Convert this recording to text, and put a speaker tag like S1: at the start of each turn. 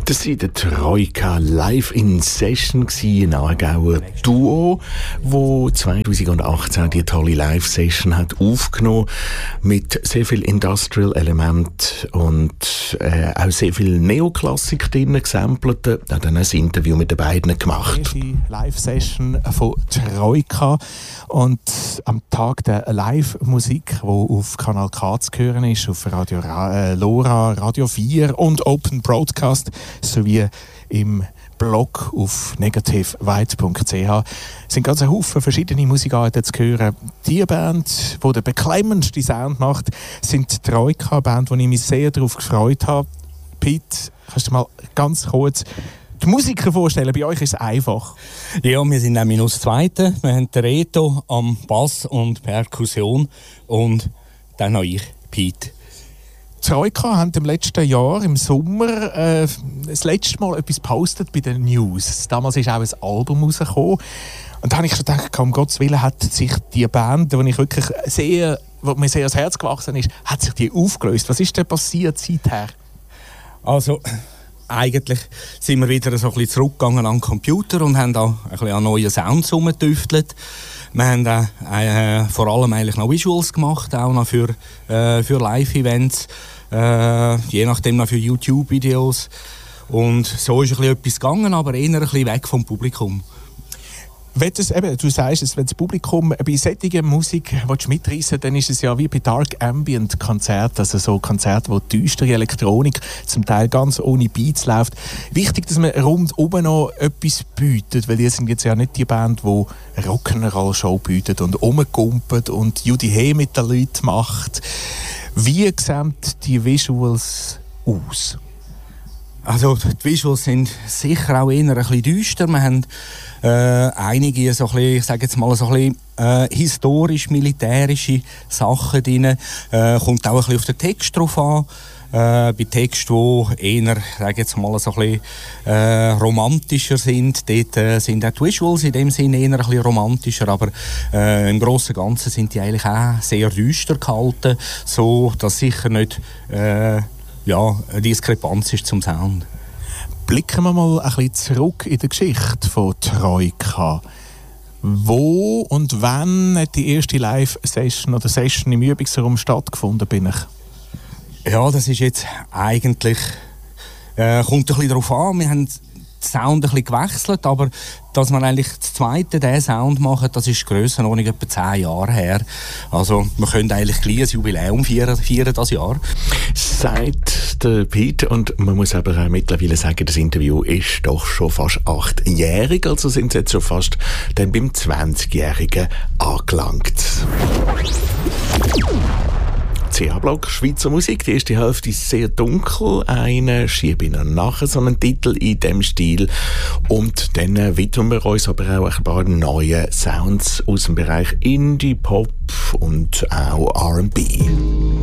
S1: Das war der Troika live in Session, ein Aargauer Duo, wo 2018 die tolle Live-Session hat aufgenommen mit sehr viel Industrial-Element und auch sehr viel Neoklassik drin gesampelt. Er hat dann ein Interview mit den beiden gemacht.
S2: Die Live-Session von Troika und am Tag der Live-Musik, die auf Kanal K zu hören ist, auf Radio Lora, Radio 4 und Open Broadcast sowie im Blog auf negativeweit.ch sind ganz ein Haufen verschiedene Musikarten zu hören. Die Band, die den beklemmendsten Sound macht, sind die Troika-Band, wo ich mich sehr darauf gefreut habe. Pete, kannst du mal ganz kurz die Musiker vorstellen? Bei euch ist es einfach.
S3: Ja, wir sind nämlich nur das Zweite. Wir haben den Reto am Bass und Perkussion und dann noch ich, Pete.
S2: Troika haben im letzten Jahr, im Sommer, das letzte Mal etwas gepostet bei den News. Damals ist auch ein Album rausgekommen. Und da habe ich schon gedacht, um Gottes Willen hat sich die Band, die ich wirklich wo mir sehr ans Herz gewachsen ist, hat sich die aufgelöst. Was ist denn passiert seither?
S3: Also, eigentlich sind wir wieder so ein bisschen zurückgegangen an den Computer und haben da ein bisschen an neuen Sounds herumgetüftelt. Wir haben vor allem eigentlich noch Visuals gemacht, auch noch für Live-Events, je nachdem noch für YouTube-Videos. Und so ist ein bisschen etwas gegangen, aber eher ein bisschen weg vom Publikum.
S2: Du sagst es, wenn das Publikum bei solcher Musik mitreissen will, dann ist es ja wie bei Dark Ambient Konzerten, also so Konzerte, wo die düstere Elektronik zum Teil ganz ohne Beats läuft. Wichtig, dass man rundum noch etwas bietet, weil ihr sind jetzt ja nicht die Band, die Rock'n'Roll-Show bietet und rumgumpelt und Judy Hey mit den Leuten macht. Wie sehen die Visuals aus?
S3: Also die Visuals sind sicher auch eher ein bisschen düster. Wir haben einige so ein bisschen, ich sage jetzt mal so ein bisschen historisch-militärische Sachen drin. Kommt auch ein bisschen auf den Text drauf an. Bei Texten, die eher, sage jetzt mal, so ein bisschen romantischer sind, dort sind auch die Visuals in dem Sinne eher ein bisschen romantischer, aber im Großen und Ganzen sind die eigentlich auch sehr düster gehalten, so dass sicher nicht eine Diskrepanz ist zum Sound.
S2: Blicken wir mal ein bisschen zurück in die Geschichte von Troika. Wo und wann hat die erste Live-Session oder Session im Übungsraum stattgefunden, bin ich?
S3: Ja, das ist jetzt eigentlich, kommt ein bisschen darauf an. Wir haben den Sound ein bisschen gewechselt, aber dass wir eigentlich das Zweite diesen Sound machen, das ist Grössenordnung etwa 10 Jahre her. Also wir können eigentlich gleich ein Jubiläum feiern dieses Jahr.
S1: Sagt der Pete, und man muss aber auch mittlerweile sagen, das Interview ist doch schon fast 8-jährig, also sind sie jetzt schon fast dann beim 20-Jährigen angelangt. CH-Block Schweizer Musik, die erste Hälfte ist sehr dunkel, eine schiebe ich nachher so einen Titel in diesem Stil und dann widmen wir uns aber auch ein paar neue Sounds aus dem Bereich Indie, Pop und auch R&B.